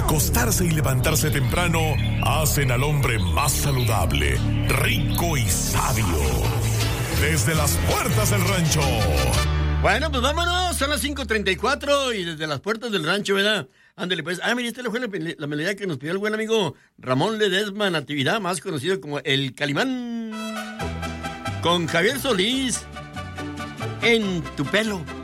acostarse y levantarse temprano hacen al hombre más saludable, rico y sabio. Desde las puertas del rancho. Bueno, pues vámonos, son las 5:34 y desde las puertas del rancho, ¿verdad? Ándale, pues. Mire, esta fue la melodía que nos pidió el buen amigo Ramón Ledesma Natividad, más conocido como El Calimán. Con Javier Solís, En tu pelo.